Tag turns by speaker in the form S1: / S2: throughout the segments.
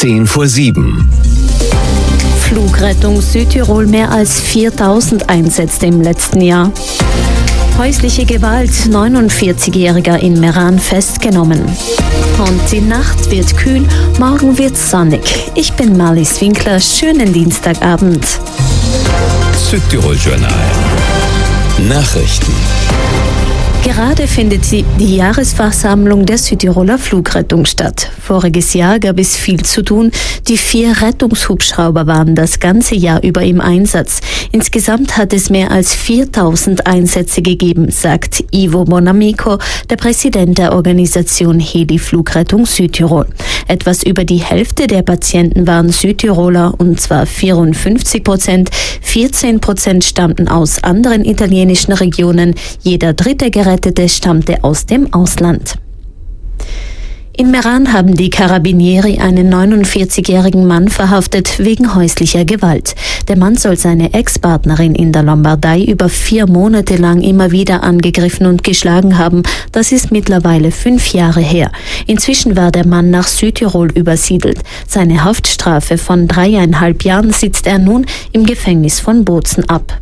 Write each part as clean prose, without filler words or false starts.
S1: 6:10
S2: Flugrettung Südtirol mehr als 4.000 Einsätze im letzten Jahr. Häusliche Gewalt, 49-Jähriger in Meran festgenommen. Und die Nacht wird kühl, morgen wird sonnig. Ich bin Marlies Winkler, schönen Dienstagabend.
S1: Südtirol Journal. Nachrichten.
S2: Gerade findet die Jahresversammlung der Südtiroler Flugrettung statt. Voriges Jahr gab es viel zu tun. Die 4 Rettungshubschrauber waren das ganze Jahr über im Einsatz. Insgesamt hat es mehr als 4.000 Einsätze gegeben, sagt Ivo Bonamico, der Präsident der Organisation Heli Flugrettung Südtirol. Etwas über die Hälfte der Patienten waren Südtiroler, und zwar 54%. 14% stammten aus anderen italienischen Regionen. Jeder dritte Gerettete stammte aus dem Ausland. In Meran haben die Carabinieri einen 49-jährigen Mann verhaftet wegen häuslicher Gewalt. Der Mann soll seine Ex-Partnerin in der Lombardei über 4 Monate lang immer wieder angegriffen und geschlagen haben. Das ist mittlerweile 5 Jahre her. Inzwischen war der Mann nach Südtirol übersiedelt. Seine Haftstrafe von 3,5 Jahren sitzt er nun im Gefängnis von Bozen ab.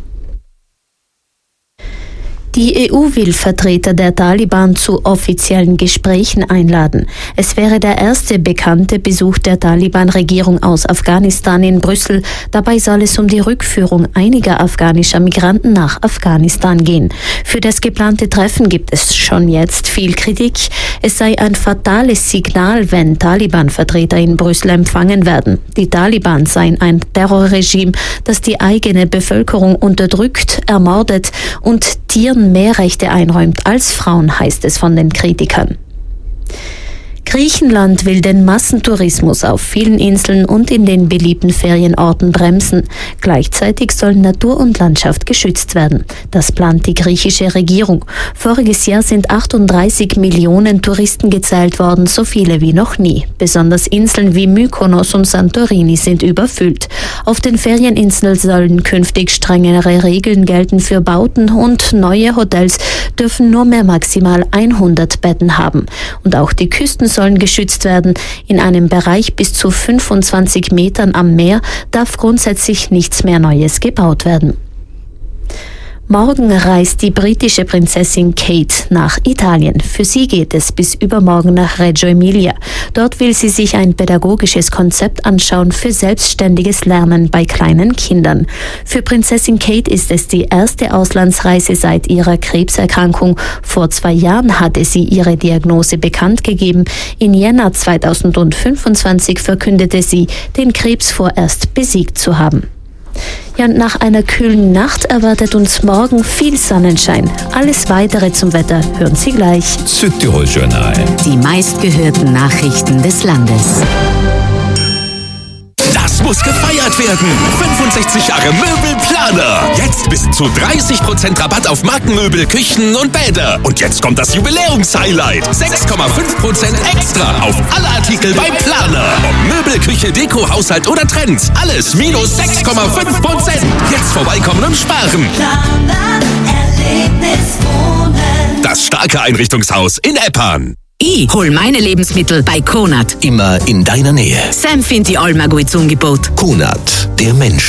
S2: Die EU will Vertreter der Taliban zu offiziellen Gesprächen einladen. Es wäre der erste bekannte Besuch der Taliban-Regierung aus Afghanistan in Brüssel. Dabei soll es um die Rückführung einiger afghanischer Migranten nach Afghanistan gehen. Für das geplante Treffen gibt es schon jetzt viel Kritik. Es sei ein fatales Signal, wenn Taliban-Vertreter in Brüssel empfangen werden. Die Taliban seien ein Terrorregime, das die eigene Bevölkerung unterdrückt, ermordet und Tieren mehr Rechte einräumt als Frauen, heißt es von den Kritikern. Griechenland will den Massentourismus auf vielen Inseln und in den beliebten Ferienorten bremsen. Gleichzeitig sollen Natur und Landschaft geschützt werden. Das plant die griechische Regierung. Voriges Jahr sind 38 Millionen Touristen gezählt worden, so viele wie noch nie. Besonders Inseln wie Mykonos und Santorini sind überfüllt. Auf den Ferieninseln sollen künftig strengere Regeln gelten für Bauten, und neue Hotels dürfen nur mehr maximal 100 Betten haben. Und auch die Küsten sollen geschützt werden. In einem Bereich bis zu 25 Metern am Meer darf grundsätzlich nichts mehr Neues gebaut werden. Morgen reist die britische Prinzessin Kate nach Italien. Für sie geht es bis übermorgen nach Reggio Emilia. Dort will sie sich ein pädagogisches Konzept anschauen für selbstständiges Lernen bei kleinen Kindern. Für Prinzessin Kate ist es die erste Auslandsreise seit ihrer Krebserkrankung. Vor 2 Jahren hatte sie ihre Diagnose bekannt gegeben. Im Jänner 2025 verkündete sie, den Krebs vorerst besiegt zu haben. Ja, und nach einer kühlen Nacht erwartet uns morgen viel Sonnenschein. Alles Weitere zum Wetter hören Sie gleich.
S1: Südtirol Journal.
S3: Die meistgehörten Nachrichten des Landes.
S4: Das muss gefeiert werden. 65 Jahre Möbelplaner. Jetzt bis zu 30% Rabatt auf Markenmöbel, Küchen und Bäder. Und jetzt kommt das Jubiläums-Highlight. 6,5% extra auf alle Artikel beim Planer. Ob Möbel, Küche, Deko, Haushalt oder Trends. Alles minus 6,5%. Jetzt vorbeikommen und sparen.
S5: Planer Erlebnis wohnen.
S4: Das starke Einrichtungshaus in Eppan.
S3: Ich hol meine Lebensmittel bei Konad.
S4: Immer in deiner Nähe.
S3: Sam findet die Alma gut zum Angebot.
S4: Konad, der Mensch.